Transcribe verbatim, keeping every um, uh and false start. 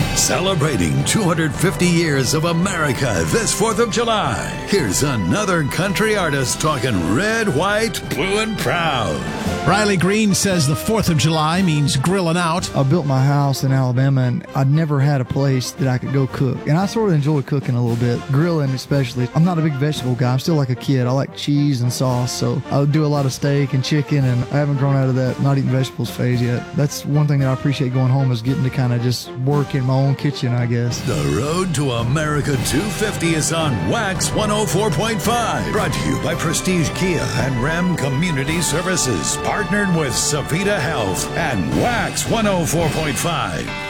Celebrating two hundred fifty years of America this fourth of July. Here's another country artist talking red, white, blue, and proud. Riley Green says the fourth of July means grilling out. I built my house in Alabama, and I'd never had a place that I could go cook. And I sort of enjoy cooking a little bit, grilling especially. I'm not a big vegetable guy. I'm still like a kid. I like cheese and sauce, so I would do a lot of steak and chicken, and I haven't grown out of that not eating vegetables phase yet. That's one thing that I appreciate going home, is getting to kind of just work in my own kitchen, I guess. The road to America two fifty is on Wax one oh four point five. Brought to you by Prestige Kia and Ram Community Services. Partnered with Savita Health and Wax one oh four point five.